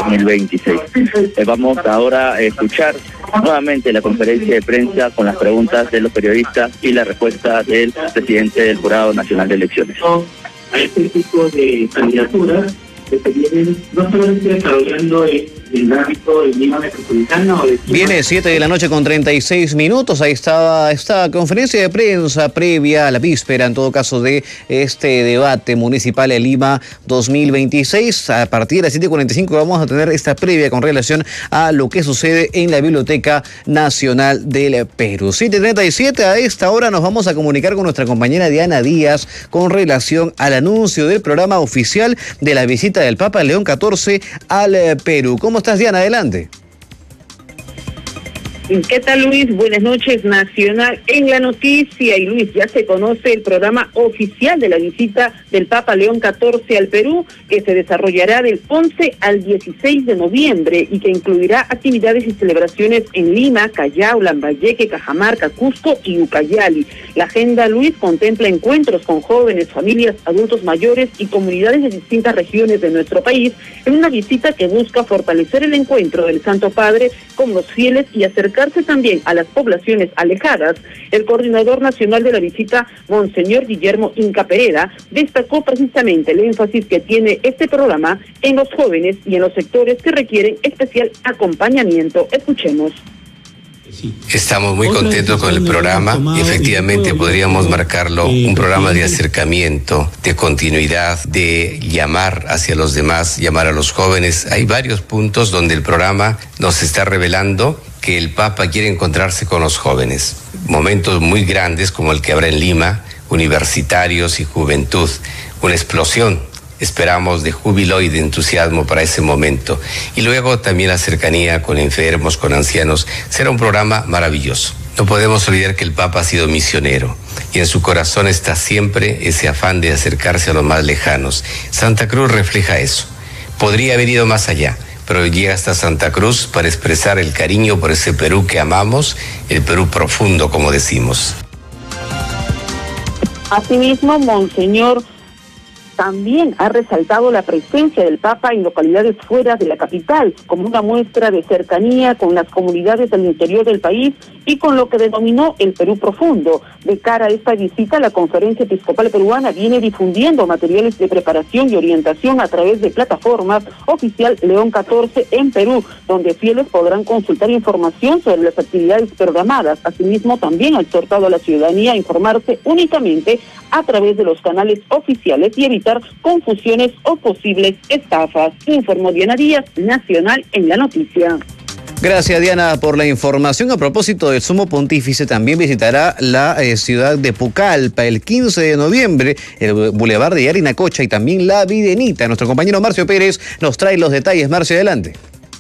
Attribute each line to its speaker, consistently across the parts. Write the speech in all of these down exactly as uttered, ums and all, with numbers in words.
Speaker 1: mil veintiséis. Eh, vamos ahora a escuchar nuevamente la conferencia de prensa con las preguntas de los periodistas y la respuesta del presidente del Jurado Nacional de Elecciones.
Speaker 2: A este tipo de candidaturas que se vienen no solamente desarrollando en el ámbito de Lima metropolitana o de...
Speaker 3: Viene siete de la noche con treinta y seis minutos, ahí estaba esta conferencia de prensa previa a la víspera, en todo caso, de este debate municipal de Lima dos mil veintiséis. A partir de las siete y cuarenta y cinco vamos a tener esta previa con relación a lo que sucede en la Biblioteca Nacional del Perú. siete y treinta y siete, a esta hora nos vamos a comunicar con nuestra compañera Diana Díaz con relación al anuncio del programa oficial de la visita del Papa León catorce al Perú. ¿Cómo estás, Diana? Adelante.
Speaker 4: ¿Qué tal, Luis? Buenas noches. Nacional en la noticia. Y Luis, ya se conoce el programa oficial de la visita del Papa León catorce al Perú, que se desarrollará del once al dieciséis de noviembre y que incluirá actividades y celebraciones en Lima, Callao, Lambayeque, Cajamarca, Cusco y Ucayali. La agenda, Luis, contempla encuentros con jóvenes, familias, adultos mayores y comunidades de distintas regiones de nuestro país, en una visita que busca fortalecer el encuentro del Santo Padre con los fieles y acercar también a las poblaciones alejadas. El coordinador nacional de la visita, Monseñor Guillermo Inca Pereda, destacó precisamente el énfasis que tiene este programa en los jóvenes y en los sectores que requieren especial acompañamiento. Escuchemos.
Speaker 5: Estamos muy contentos con el programa. Efectivamente, podríamos marcarlo un programa de acercamiento, de continuidad, de llamar hacia los demás, llamar a los jóvenes. Hay varios puntos donde el programa nos está revelando que el Papa quiere encontrarse con los jóvenes. Momentos muy grandes como el que habrá en Lima, universitarios y juventud, una explosión, esperamos, de júbilo y de entusiasmo para ese momento. Y luego también la cercanía con enfermos, con ancianos. Será un programa maravilloso. No podemos olvidar que el Papa ha sido misionero y en su corazón está siempre ese afán de acercarse a los más lejanos. Santa Cruz refleja eso. Podría haber ido más allá, pero llega hasta Santa Cruz para expresar el cariño por ese Perú que amamos, el Perú profundo, como decimos.
Speaker 4: Asimismo, Monseñor también ha resaltado la presencia del Papa en localidades fuera de la capital, como una muestra de cercanía con las comunidades del interior del país y con lo que denominó el Perú profundo. De cara a esta visita, la Conferencia Episcopal Peruana viene difundiendo materiales de preparación y orientación a través de plataformas oficial León catorce en Perú, donde fieles podrán consultar información sobre las actividades programadas. Asimismo, también ha exhortado a la ciudadanía a informarse únicamente a través de los canales oficiales y evitar confusiones o posibles estafas. Informó Diana Díaz, Nacional en la noticia.
Speaker 3: Gracias, Diana, por la información. A propósito del Sumo Pontífice, también visitará la eh, ciudad de Pucallpa el quince de noviembre, el Boulevard de Yarinacocha y también la Videnita. Nuestro compañero Marcio Pérez nos trae los detalles. Marcio, adelante.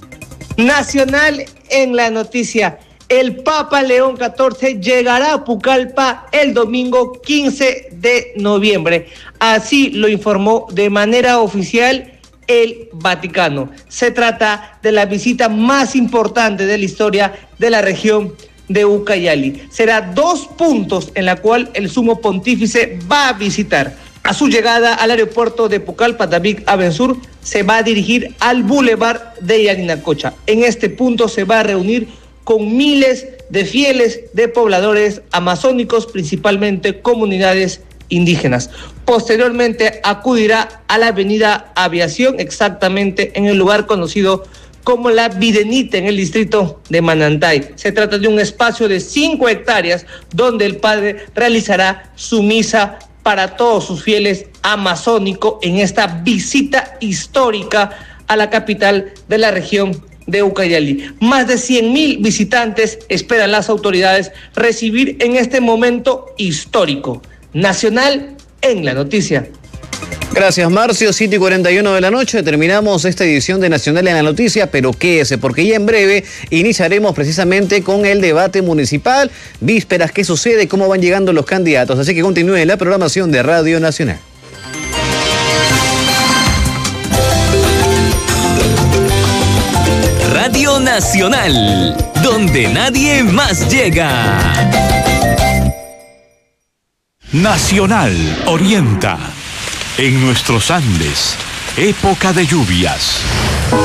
Speaker 6: Nacional en la noticia. El Papa León catorce llegará a Pucallpa el domingo quince de noviembre. Así lo informó de manera oficial el Vaticano. Se trata de la visita más importante de la historia de la región de Ucayali. Será dos puntos en la cual el Sumo Pontífice va a visitar. A su llegada al aeropuerto de Pucallpa, David Abensur se va a dirigir al Boulevard de Yarinacocha. En este punto se va a reunir con miles de fieles de pobladores amazónicos, principalmente comunidades indígenas. Posteriormente acudirá a la avenida Aviación, exactamente en el lugar conocido como la Videnita, en el distrito de Manantay. Se trata de un espacio de cinco hectáreas donde el padre realizará su misa para todos sus fieles amazónicos en esta visita histórica a la capital de la región de Ucayali. Más de cien mil visitantes esperan las autoridades recibir en este momento histórico. Nacional en la noticia.
Speaker 3: Gracias, Marcio. siete y cuarenta y uno de la noche. Terminamos esta edición de Nacional en la Noticia, pero quédese, porque ya en breve iniciaremos precisamente con el debate municipal. Vísperas, ¿qué sucede? ¿Cómo van llegando los candidatos? Así que continúe la programación de Radio Nacional.
Speaker 7: Radio Nacional, donde nadie más llega.
Speaker 8: Nacional orienta. En nuestros Andes, época de lluvias.